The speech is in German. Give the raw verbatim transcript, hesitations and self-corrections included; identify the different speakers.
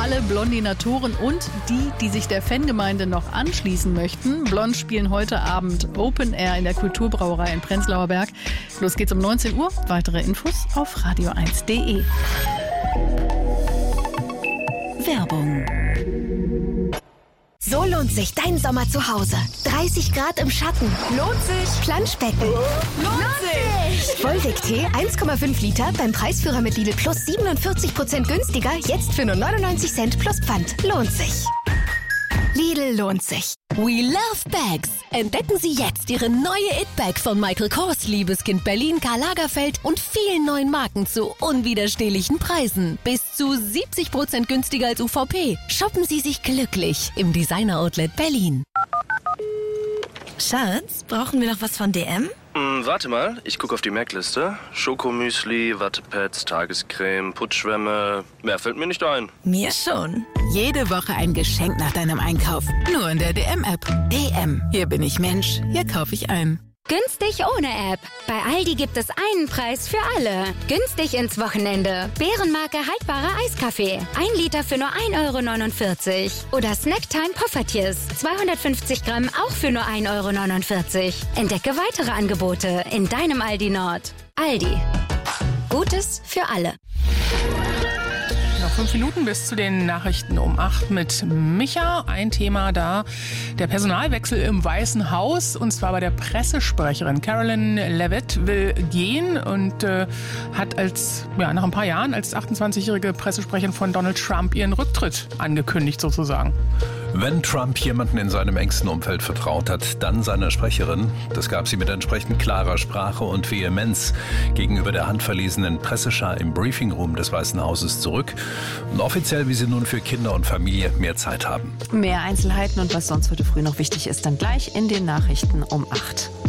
Speaker 1: alle Blondinatoren und die, die sich der Fangemeinde noch anschließen möchten. Blond spielen heute Abend Open Air in der Kulturbrauerei in Prenzlauer Berg. Los geht's um neunzehn Uhr. Weitere Infos auf radio eins punkt de.
Speaker 2: Werbung. So lohnt sich dein Sommer zu Hause. dreißig Grad im Schatten. Lohnt sich. Planschbecken. Lohnt sich. Vollweg-Tee eins Komma fünf Liter beim Preisführer mit Lidl Plus siebenundvierzig Prozent günstiger. Jetzt für nur neunundneunzig Cent plus Pfand. Lohnt sich. Lidl lohnt sich.
Speaker 3: We love bags. Entdecken Sie jetzt Ihre neue It-Bag von Michael Kors, Liebeskind Berlin, Karl Lagerfeld und vielen neuen Marken zu unwiderstehlichen Preisen. Bis zu siebzig Prozent günstiger als U V P. Shoppen Sie sich glücklich im Designer-Outlet Berlin.
Speaker 2: Schatz, brauchen wir noch was von D M?
Speaker 4: Hm, warte mal, ich gucke auf die Merkliste. Schokomüsli, Wattepads, Tagescreme, Putzschwämme. Mehr fällt mir nicht ein.
Speaker 2: Mir schon.
Speaker 5: Jede Woche ein Geschenk nach deinem Einkauf. Nur in der D M-App. D M. Hier bin ich Mensch. Hier kaufe ich ein.
Speaker 6: Günstig ohne App. Bei Aldi gibt es einen Preis für alle. Günstig ins Wochenende. Bärenmarke haltbarer Eiskaffee. Ein Liter für nur ein Euro neunundvierzig. Oder Snacktime Poffertjes. zweihundertfünfzig Gramm auch für nur ein Euro neunundvierzig. Entdecke weitere Angebote in deinem Aldi Nord. Aldi. Gutes für alle.
Speaker 7: Noch fünf Minuten bis zu den Nachrichten um acht mit Micha. Ein Thema da, der Personalwechsel im Weißen Haus, und zwar bei der Pressesprecherin. Carolyn Levitt will gehen und äh, hat als ja, nach ein paar Jahren als achtundzwanzigjährige Pressesprecherin von Donald Trump ihren Rücktritt angekündigt sozusagen.
Speaker 8: Wenn Trump jemanden in seinem engsten Umfeld vertraut hat, dann seiner Sprecherin. Das gab sie mit entsprechend klarer Sprache und Vehemenz gegenüber der handverlesenen Presseschar im Briefingroom des Weißen Hauses zurück. Und offiziell, wie sie nun für Kinder und Familie mehr Zeit haben.
Speaker 9: Mehr Einzelheiten und was sonst heute früh noch wichtig ist, dann gleich in den Nachrichten um acht.